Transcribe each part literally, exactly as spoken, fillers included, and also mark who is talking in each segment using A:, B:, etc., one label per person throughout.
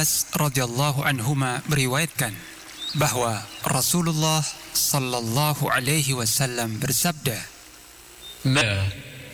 A: Abbas radhiyallahu anhuma meriwayatkan bahwa Rasulullah sallallahu alaihi wasallam bersabda,
B: Ma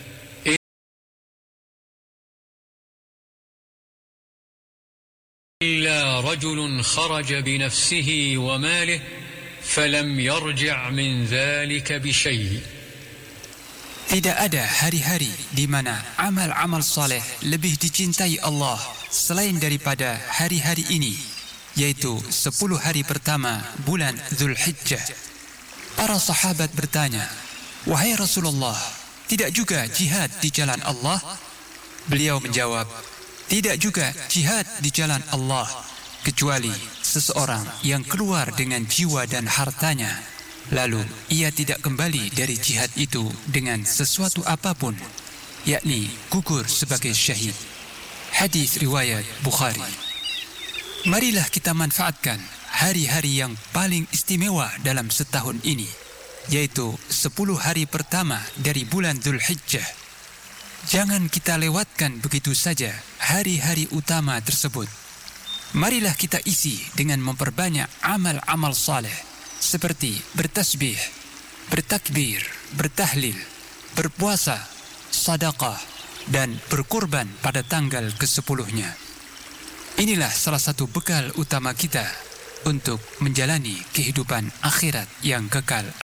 B: illa rajulun kharaja binafsihi wa malih falam yarji' min dhalika bi syai'.
A: tidak ada hari-hari di mana amal-amal saleh lebih dicintai Allah selain daripada hari-hari ini, yaitu sepuluh hari pertama bulan Dzulhijjah. Para sahabat bertanya, "Wahai Rasulullah, tidak juga jihad di jalan Allah?" Beliau menjawab, "Tidak juga jihad di jalan Allah, kecuali seseorang yang keluar dengan jiwa dan hartanya, lalu ia tidak kembali dari jihad itu dengan sesuatu apapun, yakni gugur sebagai syahid." Hadis riwayat Bukhari. Marilah kita manfaatkan hari-hari yang paling istimewa dalam setahun ini, yaitu sepuluh hari pertama dari bulan Dzulhijjah. Jangan kita lewatkan begitu saja hari-hari utama tersebut. Marilah kita isi dengan memperbanyak amal-amal saleh seperti bertasbih, bertakbir, bertahlil, berpuasa, sedekah, dan berkurban pada tanggal kesepuluhnya. Inilah salah satu bekal utama kita untuk menjalani kehidupan akhirat yang kekal